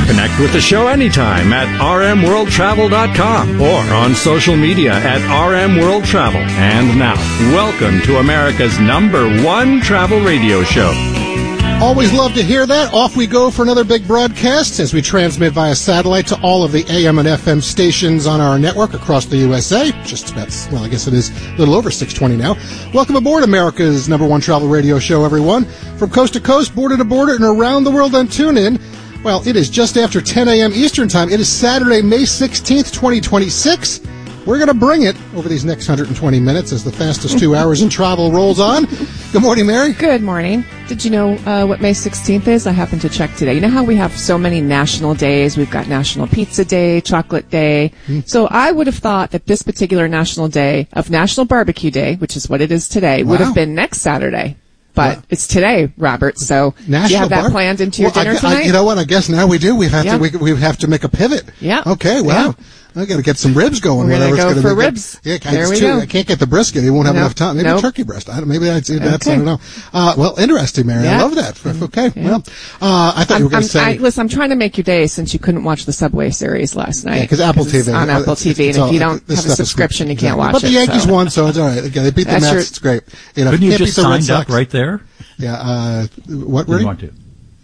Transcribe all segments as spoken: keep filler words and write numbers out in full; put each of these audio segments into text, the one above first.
Connect with the show anytime at r m world travel dot com or on social media at R M World Travel. And now, welcome to America's number one travel radio show. Always love to hear that. Off we go for another big broadcast as we transmit via satellite to all of the A M and F M stations on our network across the U S A. Just about, well, I guess it is a little over six twenty now. Welcome aboard America's number one travel radio show, everyone. From coast to coast, border to border, and around the world on TuneIn. Well, it is just after ten a.m. Eastern Time. It is Saturday, May sixteenth, twenty twenty-six. We're going to bring it over these next one hundred twenty minutes as the fastest two hours in travel rolls on. Good morning, Mary. Good morning. Did you know uh, what May sixteenth is? I happened to check today. You know how we have so many national days? We've got National Pizza Day, Chocolate Day. Mm. So I would have thought that this particular national day of National Barbecue Day, which is what it is today, wow. would have been next Saturday. But wow. it's today, Robert. So National do you have that bar- planned into your well, dinner I, tonight? I, you know what? I guess now we do. We have yeah. to. We, we have to make a pivot. Yeah. Okay. Wow. Yeah. I got to get some ribs going. We're going to go for make ribs. It. Yeah, there we too, go. I can't get the brisket. It won't have nope. enough time. Maybe nope. turkey breast. I don't, maybe that's, that's okay. I don't know. Uh, well, interesting, Mary. Yeah. I love that. Okay. Yeah. Well, uh, I thought I'm, you were going to say. I, listen, I'm trying to make your day since you couldn't watch the Subway series last night. Yeah, because Apple T V. on Apple T V, and if you don't have a subscription, you can't watch it. But the Yankees so. won, so it's all right. Okay, they beat the That's Mets. Your, it's great. You know, couldn't you can't just beat the Red signed up Sox. right there? Yeah. Uh, what? Didn't want to.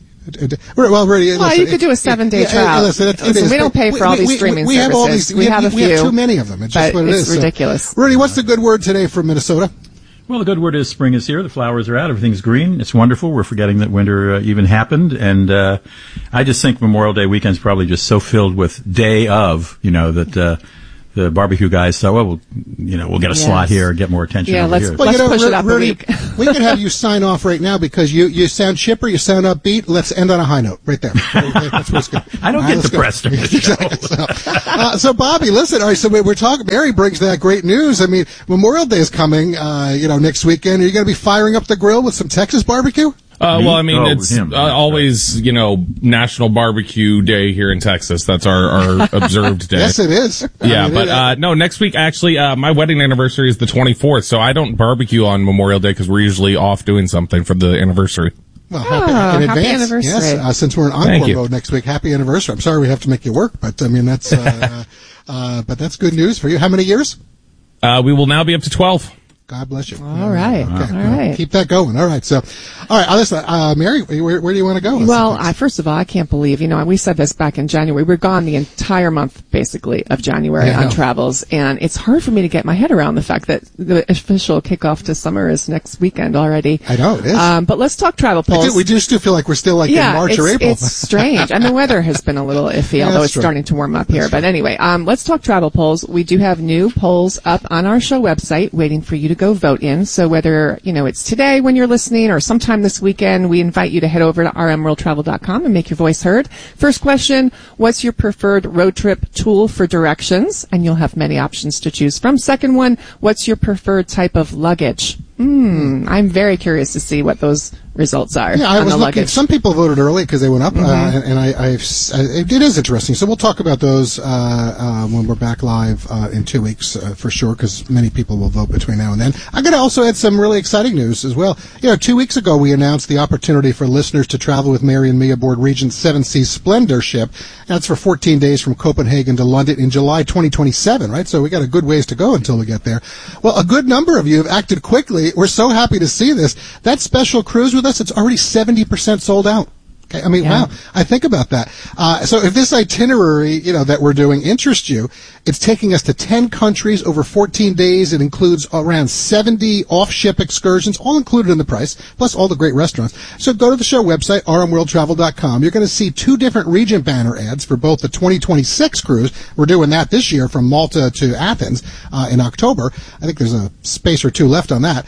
Well, really, well listen, you could do a seven-day it, trial. Yeah, listen, it, listen, it is, we don't pay for we, all these we, streaming we, we services. Have all these, we, we have a we few. We have too many of them. It's just but what it it's is. ridiculous. So. Rudy, what's the good word today from Minnesota? Well, the good word is spring is here. The flowers are out. Everything's green. It's wonderful. We're forgetting that winter uh, even happened. And uh, I just think Memorial Day weekend's probably just so filled with day of, you know, that uh, the barbecue guys thought, well, we'll, you know, we'll get a yes. slot here, get more attention yeah, over let's, here. Well, let's you know, push Rudy, it up Rudy, a week. we can have you sign off right now because you, you sound chipper, you sound upbeat. Let's end on a high note right there. That's what's good. I don't right, get depressed during the show. so, uh, so, Bobby, listen, all right, so we're talking, Mary brings that great news. I mean, Memorial Day is coming, uh, you know, next weekend. Are you going to be firing up the grill with some Texas barbecue? Uh, well, I mean, oh, it's him, uh, always, you know, National Barbecue Day here in Texas. That's our, our observed day. Yes, it is. Yeah, I mean, but it, uh, no, next week, actually, uh, my wedding anniversary is the twenty-fourth, so I don't barbecue on Memorial Day because we're usually off doing something for the anniversary. Well, happy, oh, in happy advance. anniversary. Yes, uh, since we're in encore mode next week, happy anniversary. I'm sorry we have to make you work, but I mean, that's, uh, uh, but that's good news for you. How many years? Uh, we will now be up to twelve. God bless you. All right. Okay. All right. Keep that going. All right. So, all right. Listen, uh, Mary, where, where do you want to go? Well, I, first of all, I can't believe, you know, we said this back in January. We're gone the entire month, basically, of January yeah, on travels. And it's hard for me to get my head around the fact that the official kickoff to summer is next weekend already. I know, it is. Um, but let's talk travel polls. We just do feel like we're still like yeah, in March it's, or April. It's strange. And the weather has been a little iffy, yeah, although it's true. starting to warm up here. That's but true. Anyway, um, let's talk travel polls. We do have new polls up on our show website waiting for you to go vote in. So whether, you know, it's today when you're listening or sometime this weekend, we invite you to head over to r m world travel dot com and make your voice heard. First question, what's your preferred road trip tool for directions? And you'll have many options to choose from. Second one, what's your preferred type of luggage? Hmm, I'm very curious to see what those results are. Yeah, I on was the looking. luggage. Some people voted early because they went up, Mm-hmm. uh, and, and I, I've, I, it is interesting. So we'll talk about those uh, uh, when we're back live uh, in two weeks uh, for sure, because many people will vote between now and then. I'm going to also add some really exciting news as well. You know, two weeks ago we announced the opportunity for listeners to travel with Mary and me aboard Regent Seven Seas Splendor ship. That's for fourteen days from Copenhagen to London in July twenty twenty-seven, right? So we got a good ways to go until we get there. Well, a good number of you have acted quickly. We're so happy to see this. That special cruise with us, it's already seventy percent sold out. Okay, I mean, yeah. wow. I think about that. Uh, so if this itinerary, you know, that we're doing interests you, it's taking us to ten countries over fourteen days. It includes around seventy off-ship excursions, all included in the price, plus all the great restaurants. So go to the show website, r m world travel dot com. You're going to see two different Regent banner ads for both the twenty twenty-six cruise. We're doing that this year from Malta to Athens, uh, in October. I think there's a space or two left on that.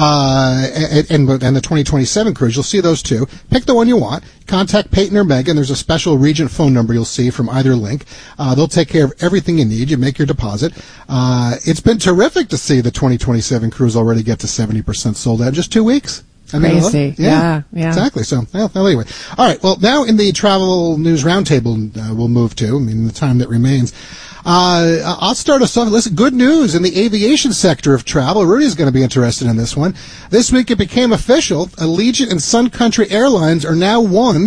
Uh, and, and, and the twenty twenty-seven cruise, you'll see those two. Pick the one you want. Contact Peyton or Megan. There's a special Regent phone number you'll see from either link. Uh, they'll take care of everything you need. You make your deposit. Uh, it's been terrific to see the twenty twenty-seven cruise already get to seventy percent sold out in just two weeks. I mean, Crazy. yeah, Yeah, yeah. Exactly. So, well, well, anyway. All right. Well, now in the travel news roundtable, uh, we'll move to, I mean, the time that remains. Uh, I'll start us off. Listen, good news in the aviation sector of travel. Rudy's going to be interested in this one. This week it became official. Allegiant and Sun Country Airlines are now one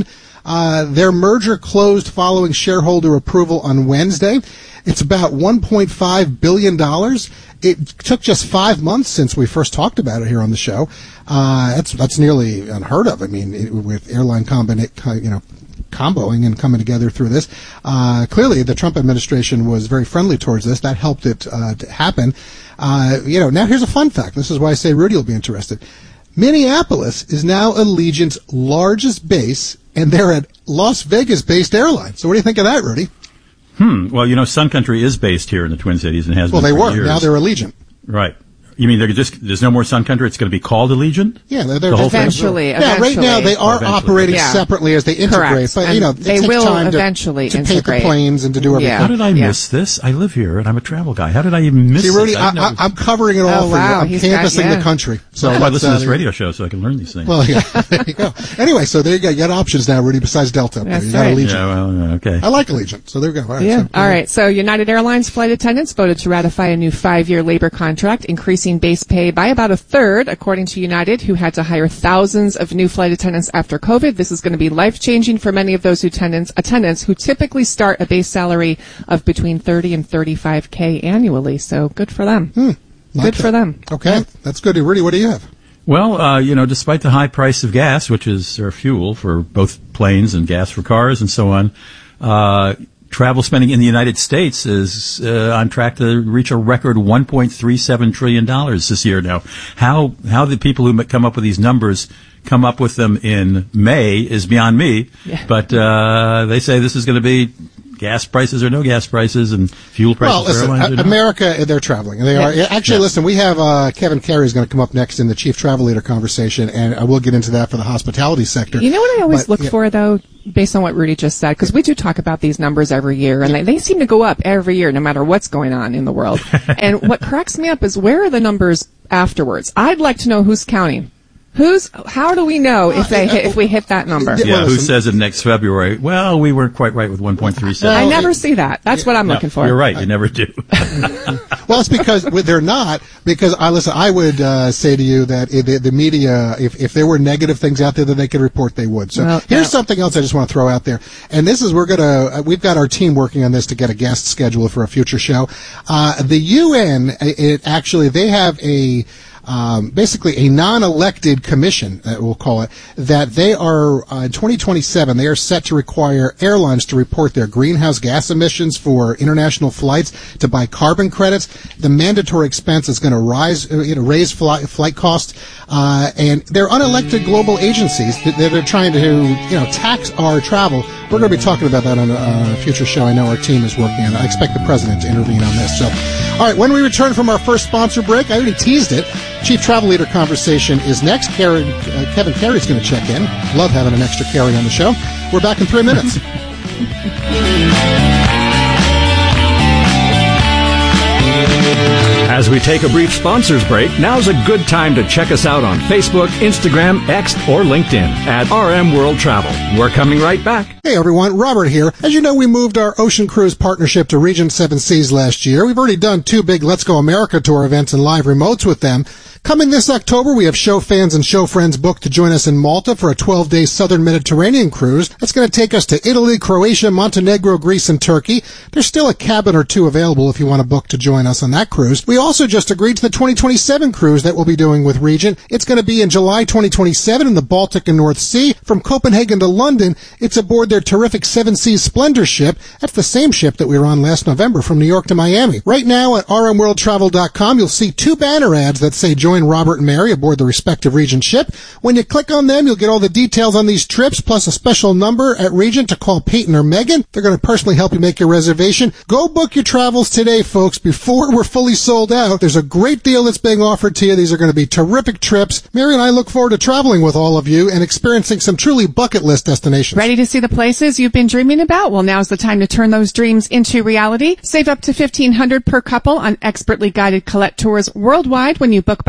Uh, their merger closed following shareholder approval on Wednesday. It's about one point five billion dollars. It took just five months since we first talked about it here on the show. Uh, that's that's nearly unheard of. I mean, it, with airline combinate, you know, comboing and coming together through this. Uh, clearly, the Trump administration was very friendly towards this. That helped it uh, to happen. Uh, you know, now here's a fun fact. This is why I say Rudy will be interested. Minneapolis is now Allegiant's largest base, and they're a Las Vegas-based airline. So what do you think of that, Rudy? Hmm. Well, you know, Sun Country is based here in the Twin Cities and has well, been they for were. years. Now they're Allegiant. Right. You mean they're just there's no more Sun Country? It's going to be called Allegiant? Yeah, they're, they're the whole eventually. thing? Yeah, right now they are Eventually. operating Yeah. separately as they integrate, Correct. but And you know it they takes will time to, eventually to paint the integrate. planes and to do everything. Yeah. How did I Yeah. miss this? I live here and I'm a travel guy. How did I even miss See, Rudy, this? I, I've never- I, I'm covering it all Oh, for wow. you. I'm He's got- canvassing yeah. the country. So I let's, listen uh, to this radio show so I can learn these things. Well, yeah, there you go. Anyway, so there you go. You got options now, Rudy. Besides Delta, That's you got right. Allegiant. Yeah, well, okay. I like Allegiant, so there we go. All right, Yeah. so- All right. So United Airlines flight attendants voted to ratify a new five-year labor contract, increasing base pay by about a third, according to United, who had to hire thousands of new flight attendants after COVID. This is going to be life-changing for many of those attendants, attendants who typically start a base salary of between thirty and thirty-five K annually. So good for them. Hmm, like good that. for them. Okay, that's good. Rudy, what do you have? Well, uh, you know, despite the high price of gas, which is or fuel for both planes and gas for cars and so on, uh, travel spending in the United States is uh, on track to reach a record one point three seven trillion dollars this year. Now, how how the people who come up with these numbers come up with them in May is beyond me. Yeah. But uh, they say this is going to be gas prices or no gas prices and fuel prices Well, for listen, airlines. A- or not. America, they're traveling. They are. Actually, Yeah. listen, we have uh, Kevin Carey is going to come up next in the Chief Travel Leader conversation, and I will get into that for the hospitality sector. You know what I always But, look yeah. for, though, based on what Rudy just said, because we do talk about these numbers every year, and they, they seem to go up every year, no matter what's going on in the world. And what cracks me up is where are the numbers afterwards? I'd like to know who's counting. Who's? How do we know if they hit, if we hit that number? Yeah. Yeah, Well, who listen- says it next February? Well, we weren't quite right with one point three seven. I Well, never it- see that. That's what I'm No, looking for. You're right. You never do. Well, it's because they're not. Because I listen. I would uh, say to you that if the, the media, if if there were negative things out there that they could report, they would. So Well, here's yeah. something else I just want to throw out there, and this is we're gonna uh, we've got our team working on this to get a guest schedule for a future show. Uh, the U N, it actually they have a. Um, basically a non-elected commission, uh, we'll call it, that they are, uh, in twenty twenty-seven, they are set to require airlines to report their greenhouse gas emissions for international flights to buy carbon credits. The mandatory expense is going to rise, uh, you know, raise flight, flight costs, uh, and they're unelected global agencies that, that are trying to, you know, tax our travel. We're going to be talking about that on a, a future show. I know our team is working on it. I expect the president to intervene on this. So, all right, when we return from our first sponsor break, I already teased it. Chief Travel Leader conversation is next. Karen, uh, Kevin Carey's going to check in. Love having an extra Carey on the show. We're back in three minutes. As we take a brief sponsors break, now's a good time to check us out on Facebook, Instagram, X, or LinkedIn at R M World Travel. We're coming right back. Hey everyone, Robert here. As you know, we moved our Ocean Cruise partnership to Regent Seven Seas last year. We've already done two big Let's Go America tour events and live remotes with them. Coming this October, we have show fans and show friends booked to join us in Malta for a twelve-day Southern Mediterranean cruise. That's going to take us to Italy, Croatia, Montenegro, Greece, and Turkey. There's still a cabin or two available if you want to book to join us on that cruise. We also just agreed to the twenty twenty-seven cruise that we'll be doing with Regent. It's going to be in July twenty twenty-seven in the Baltic and North Sea. From Copenhagen to London, it's aboard their terrific Seven Seas Splendor ship. That's the same ship that we were on last November from New York to Miami. Right now at r m world travel dot com, you'll see two banner ads that say join Robert and Mary aboard the respective Regent ship. When you click on them, you'll get all the details on these trips, plus a special number at Regent to call Peyton or Megan. They're going to personally help you make your reservation. Go book your travels today, folks, before we're fully sold out. There's a great deal that's being offered to you. These are going to be terrific trips. Mary and I look forward to traveling with all of you and experiencing some truly bucket list destinations. Ready to see the places you've been dreaming about? Well, now's the time to turn those dreams into reality. Save up to fifteen hundred dollars per couple on expertly guided Colette tours worldwide when you book by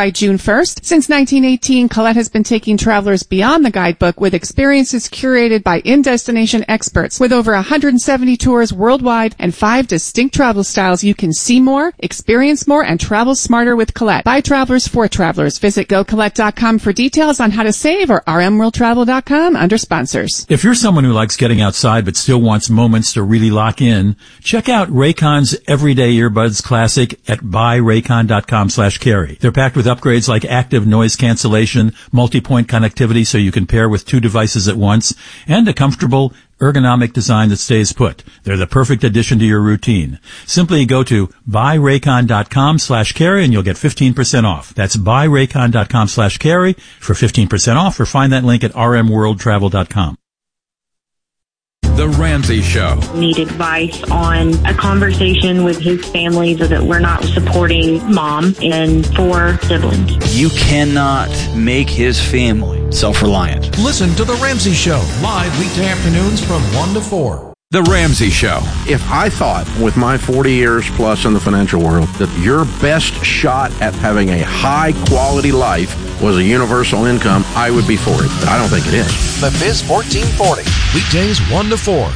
by June first. Since nineteen eighteen, Colette has been taking travelers beyond the guidebook with experiences curated by in-destination experts. With over one hundred seventy tours worldwide and five distinct travel styles, you can see more, experience more, and travel smarter with Colette. By travelers for travelers. Visit go colette dot com for details on how to save or r m world travel dot com under sponsors. If you're someone who likes getting outside but still wants moments to really lock in, check out Raycon's Everyday Earbuds Classic at buy raycon dot com slash carry. They're packed with upgrades like active noise cancellation, multi-point connectivity so you can pair with two devices at once, and a comfortable ergonomic design that stays put. They're the perfect addition to your routine. Simply go to buy raycon dot com slash carry and you'll get fifteen percent off. That's buy raycon dot com slash carry for fifteen percent off, or find that link at r m world travel dot com. The Ramsey Show. Need advice on a conversation with his family so that we're not supporting mom and four siblings. You cannot make his family self-reliant. Listen to The Ramsey Show, live weekday afternoons from one to four. The Ramsey Show. If I thought, with my forty years plus in the financial world, that your best shot at having a high-quality life was a universal income, I would be for it. But I don't think it is. The Biz fourteen forty. Weekdays one to four.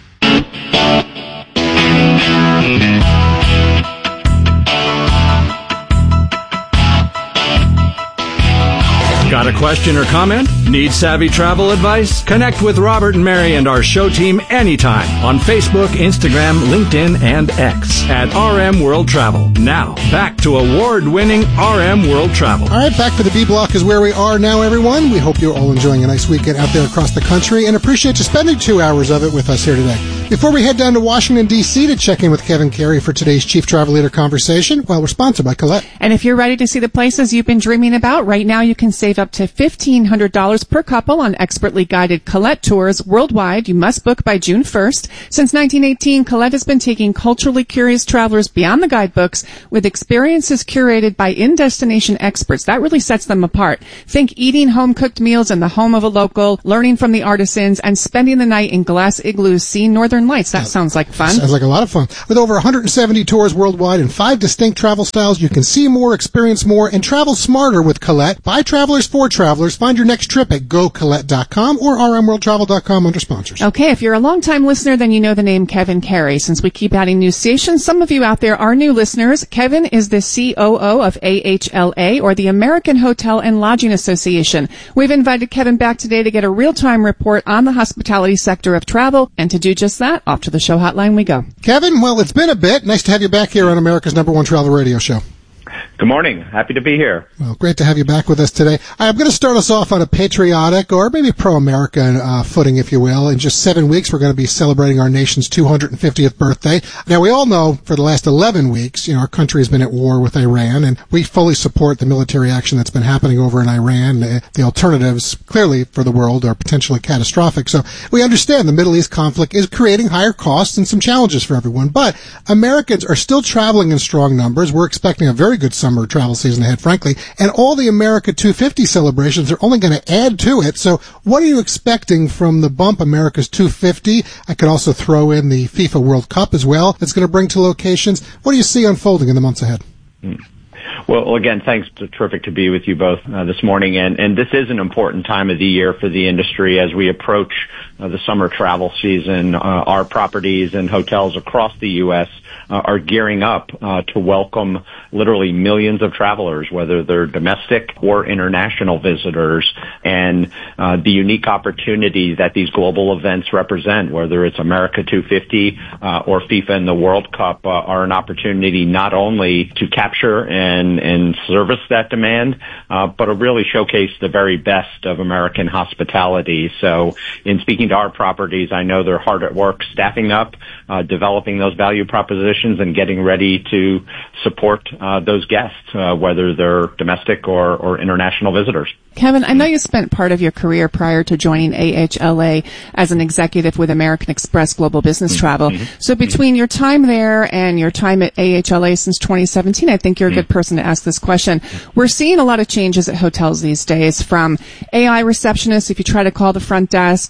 Got a question or comment? Need savvy travel advice? Connect with Robert and Mary and our show team anytime on Facebook, Instagram, LinkedIn, and X at R M World Travel. Now, back to award-winning R M World Travel. All right, back for the B block is where we are now, everyone. We hope you're all enjoying a nice weekend out there across the country and appreciate you spending two hours of it with us here today. Before we head down to Washington, D C to check in with Kevin Carey for today's Chief Travel Leader conversation, well, we're sponsored by Colette. And if you're ready to see the places you've been dreaming about, right now you can save up to fifteen hundred dollars per couple on expertly guided Colette tours worldwide. You must book by June first. Since nineteen eighteen, Colette has been taking culturally curious travelers beyond the guidebooks with experiences curated by in-destination experts. That really sets them apart. Think eating home-cooked meals in the home of a local, learning from the artisans, and spending the night in glass igloos seeing northern lights. That sounds like fun. Sounds like a lot of fun. With over one hundred seventy tours worldwide and five distinct travel styles, you can see more, experience more, and travel smarter with Colette. By travelers for travelers. Find your next trip at go colette dot com or r m world travel dot com under sponsors. Okay, if you're a long-time listener, then you know the name Kevin Carey. Since we keep adding new stations, some of you out there are new listeners. Kevin is the C O O of A H L A, or the American Hotel and Lodging Association. We've invited Kevin back today to get a real-time report on the hospitality sector of travel, and to do just that, off to the show hotline we go. Kevin, well, it's been a bit. Nice to have you back here on America's number one travel radio show. Good morning. Happy to be here. Well, great to have you back with us today. I'm going to start us off on a patriotic or maybe pro-American uh, footing, if you will. In just seven weeks, we're going to be celebrating our nation's two hundred fiftieth birthday. Now, we all know for the last eleven weeks, you know, our country has been at war with Iran, and we fully support the military action that's been happening over in Iran. Uh, the alternatives, clearly, for the world are potentially catastrophic. So we understand the Middle East conflict is creating higher costs and some challenges for everyone. But Americans are still traveling in strong numbers. We're expecting a very good summer travel season ahead, frankly, and all the America two fifty celebrations are only going to add to it. So what are you expecting from the bump America's two fifty? I could also throw in the FIFA World Cup as well that's going to bring to locations. What do you see unfolding in the months ahead? Mm. Well, again, thanks. Terrific to be with you both uh, this morning. And, and this is an important time of the year for the industry as we approach uh, the summer travel season. Uh, our properties and hotels across the U S uh, are gearing up uh, to welcome literally millions of travelers, whether they're domestic or international visitors. And uh, the unique opportunity that these global events represent, whether it's America two fifty uh, or FIFA and the World Cup, uh, are an opportunity not only to capture and and service that demand, uh, but to really showcase the very best of American hospitality. So in speaking to our properties, I know they're hard at work staffing up, uh, developing those value propositions and getting ready to support uh, those guests, uh, whether they're domestic or, or international visitors. Kevin, I know you spent part of your career prior to joining A H L A as an executive with American Express Global Business mm-hmm. Travel. Mm-hmm. So between your time there and your time at A H L A since twenty seventeen, I think you're a good person to ask this question. We're seeing a lot of changes at hotels these days, from A I receptionists, if you try to call the front desk, room service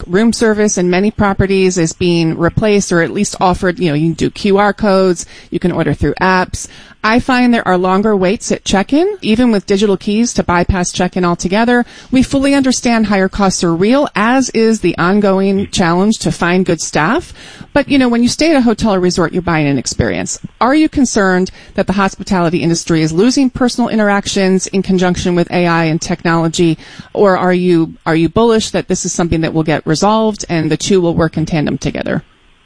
service in many properties is being replaced or at least offered. You know, you can do Q R codes, you can order through apps. I find there are longer waits at check-in, even with digital keys to bypass check-in altogether. We fully understand higher costs are real, as is the ongoing challenge to find good staff. But, you know, when you stay at a hotel or resort, you're buying an experience. Are you concerned that the hospitality industry is losing personal interactions in conjunction with A I and technology? Or are you, are you bullish that this is something that will get resolved and the two will work in tandem together?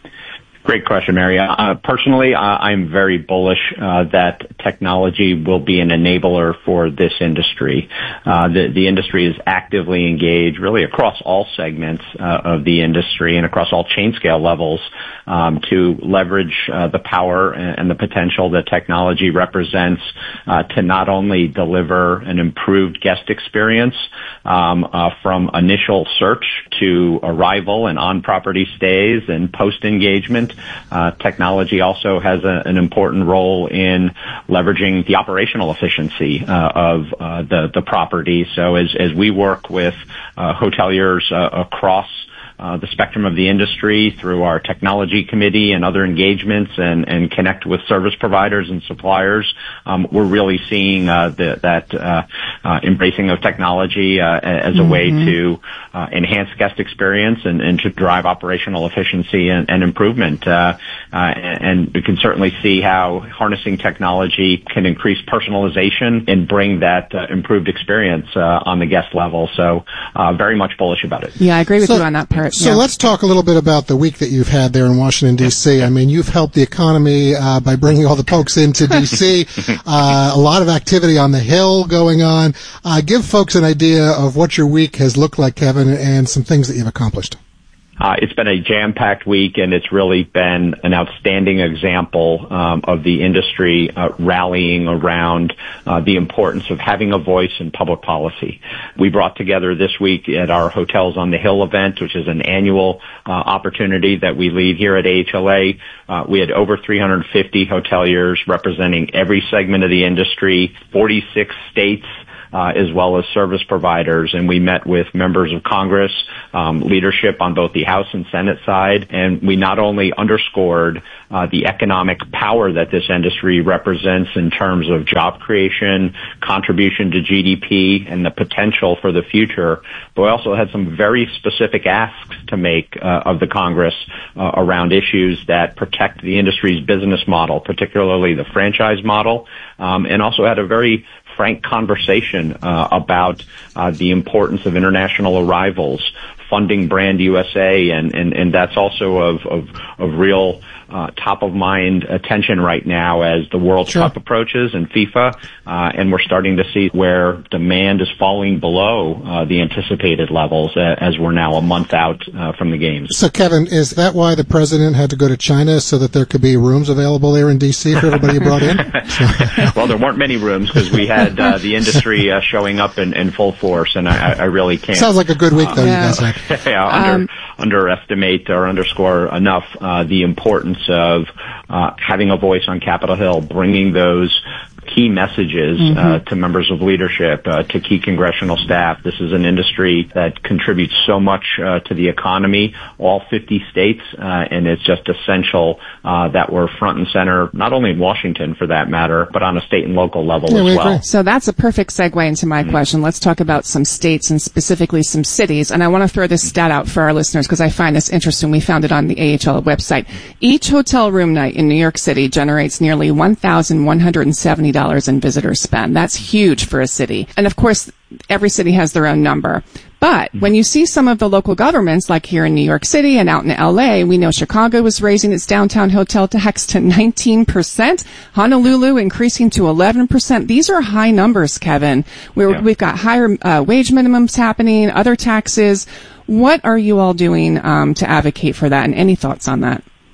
Great question, Mary. Uh, personally, uh, I'm very bullish uh, that technology will be an enabler for this industry. Uh, the, the industry is actively engaged really across all segments uh, of the industry and across all chain scale levels um, to leverage uh, the power and, and the potential that technology represents uh, to not only deliver an improved guest experience um, uh, from initial search to arrival and on-property stays and post-engagement. Uh, technology also has a, an important role in leveraging the operational efficiency uh, of uh, the, the property. So as, as we work with uh, hoteliers uh, across Uh, the spectrum of the industry through our technology committee and other engagements and, and connect with service providers and suppliers, um, we're really seeing uh, the, that uh, uh, embracing of technology uh, as a mm-hmm. way to uh, enhance guest experience and, and to drive operational efficiency and, and improvement. Uh, uh, and we can certainly see how harnessing technology can increase personalization and bring that uh, improved experience uh, on the guest level. So uh, very much bullish about it. Yeah, I agree with so, you on that part. So yeah. Let's talk a little bit about the week that you've had there in Washington, D C I mean, you've helped the economy uh, by bringing all the folks into D C Uh, a lot of activity on the Hill going on. Uh, give folks an idea of what your week has looked like, Kevin, and some things that you've accomplished. Uh, it's been a jam-packed week, and it's really been an outstanding example um, of the industry uh, rallying around uh, the importance of having a voice in public policy. We brought together this week at our Hotels on the Hill event, which is an annual uh, opportunity that we lead here at A H L A. Uh, we had over three hundred fifty hoteliers representing every segment of the industry, forty-six states, Uh, as well as service providers, and we met with members of Congress, um, leadership on both the House and Senate side, and we not only underscored uh, the economic power that this industry represents in terms of job creation, contribution to G D P, and the potential for the future, but we also had some very specific asks to make uh, of the Congress uh, around issues that protect the industry's business model, particularly the franchise model, um, and also had a very frank conversation uh, about uh, the importance of international arrivals, funding Brand U S A, and, and, and that's also of, of, of real uh, top-of-mind attention right now as the World sure. Cup approaches and FIFA, uh, and we're starting to see where demand is falling below uh, the anticipated levels uh, as we're now a month out uh, from the games. So, Kevin, is that why the president had to go to China so that there could be rooms available there in D C for everybody you brought in? Well, there weren't many rooms because we had uh, the industry uh, showing up in, in full force, and I, I really can't. Sounds like a good week, though, uh, you guys had. yeah, under, um, underestimate or underscore enough uh, the importance of uh, having a voice on Capitol Hill, bringing those key messages mm-hmm. uh, to members of leadership, uh, to key congressional staff. This is an industry that contributes so much uh, to the economy, all fifty states, uh, and it's just essential uh, that we're front and center, not only in Washington for that matter, but on a state and local level yeah, as well. Agree. So that's a perfect segue into my mm-hmm. question. Let's talk about some states and specifically some cities. And I want to throw this stat out for our listeners because I find this interesting. We found it on the A H L website. Each hotel room night in New York City generates nearly one thousand one hundred seventy dollars in visitor spend. That's huge for a city. And of course, every city has their own number. But when you see some of the local governments, like here in New York City and out in L A, we know Chicago was raising its downtown hotel tax to nineteen percent, Honolulu increasing to eleven percent. These are high numbers, Kevin. We're, yeah. We've got higher uh, wage minimums happening, other taxes. What are you all doing um, to advocate for that, and any thoughts on that?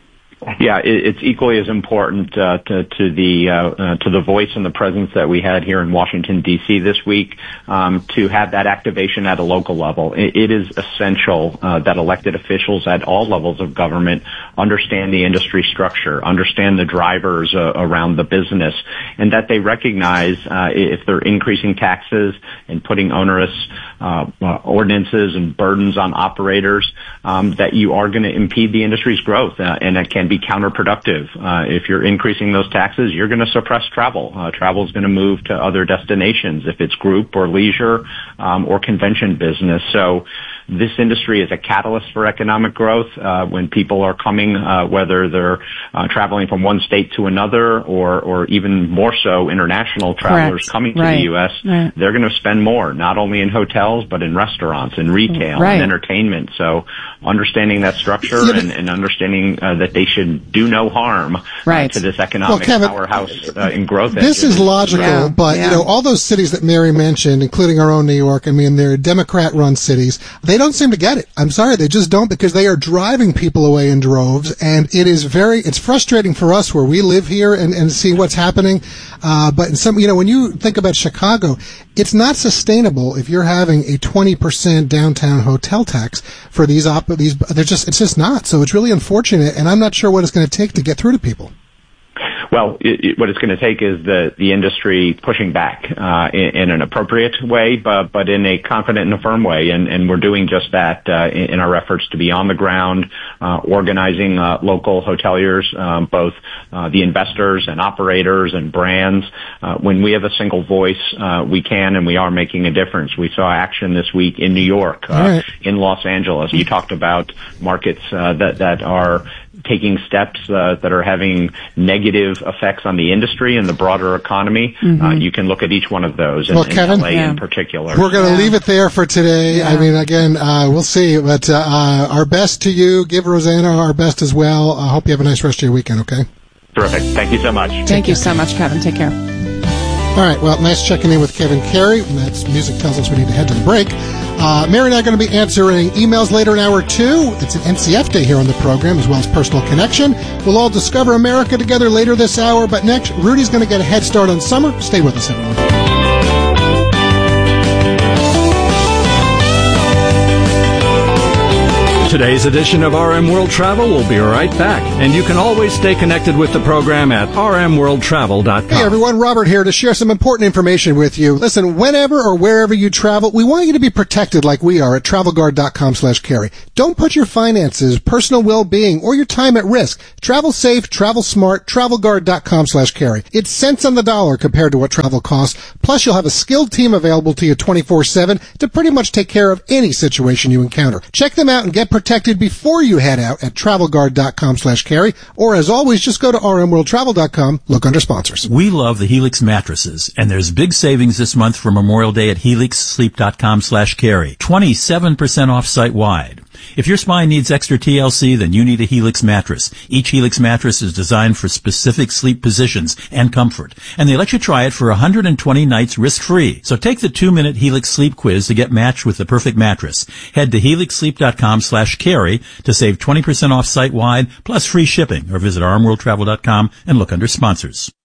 Yeah, it, it's equally as important uh, to, to the uh, uh, to the voice and the presence that we had here in Washington, D C this week um, to have that activation at a local level. It, it is essential uh, that elected officials at all levels of government understand the industry structure, understand the drivers uh, around the business, and that they recognize uh, if they're increasing taxes and putting onerous uh, uh, ordinances and burdens on operators, um, that you are going to impede the industry's growth, uh, and that can be counterproductive. Uh, if you're increasing those taxes, you're going to suppress travel. Uh, travel is going to move to other destinations, if it's group or leisure um, or convention business. So this industry is a catalyst for economic growth. Uh, when people are coming, uh, whether they're uh, traveling from one state to another, or, or even more so, international travelers Correct. coming to right. the U S, right. they're going to spend more, not only in hotels, but in restaurants, in retail, right. and entertainment. So understanding that structure Yeah, and, and understanding uh, that they should do no harm right. uh, to this economic well, Kevin, powerhouse uh, in growth. This engine is logical, yeah. but Yeah. you know, all those cities that Mary mentioned, including our own New York, I mean, they're Democrat-run cities. They don't seem to get it. I'm sorry, they just don't, because they are driving people away in droves, and it is very, it's frustrating for us where we live here and, and see what's happening. Uh, but in some, you know, when you think about Chicago, it's not sustainable if you're having a twenty percent downtown hotel tax for these op, these, they're just, it's just not. So it's really unfortunate, and I'm not sure what it's going to take to get through to people. Well, it, it, what it's going to take is the, the industry pushing back uh, in, in an appropriate way, but, but in a confident and a firm way. And, and we're doing just that uh, in, in our efforts to be on the ground, uh, organizing uh, local hoteliers, um, both uh, the investors and operators and brands. Uh, when we have a single voice, uh, we can and we are making a difference. We saw action this week in New York, uh, right. in Los Angeles. You talked about markets uh, that, that are taking steps uh, that are having negative effects on the industry and the broader economy. Mm-hmm. Uh, you can look at each one of those, Well, in, Kevin, in L A yeah. in particular. We're going to Yeah. leave it there for today. Yeah. I mean, again, uh, we'll see. But uh, uh, our best to you. Give Rosanna our best as well. I hope you have a nice rest of your weekend, okay? Terrific. Thank you so much. Thank you so much, Kevin. Take care. All right, well, nice checking in with Kevin Carey. And that's music tells us we need to head to the break. Uh, Mary and I are going to be answering emails later in hour two. It's an N C F day here on the program, as well as Personal Connection. We'll all discover America together later this hour. But next, Rudy's going to get a head start on summer. Stay with us, everyone. Today's edition of R M World Travel will be right back, and you can always stay connected with the program at r m world travel dot com. Hey everyone, Robert here to share some important information with you. Listen, whenever or wherever you travel, we want you to be protected like we are at travel guard dot com slash carry. Don't put your finances, personal well-being, or your time at risk. Travel safe, travel smart, travel guard dot com slash carry. It's cents on the dollar compared to what travel costs. Plus, you'll have a skilled team available to you twenty-four seven to pretty much take care of any situation you encounter. Check them out and get protected before you head out at travel guard dot com slash carry. Or as always, just go to r m world travel dot com, look under sponsors. We love the Helix mattresses, and there's big savings this month for Memorial Day at helix sleep dot com slash carry. twenty-seven percent off site-wide. If your spine needs extra T L C, then you need a Helix mattress. Each Helix mattress is designed for specific sleep positions and comfort, and they let you try it for one hundred twenty nights risk-free. So take the two-minute Helix sleep quiz to get matched with the perfect mattress. Head to helix sleep dot com slash carry to save twenty percent off site-wide, plus free shipping, or visit r m world travel dot com and look under sponsors.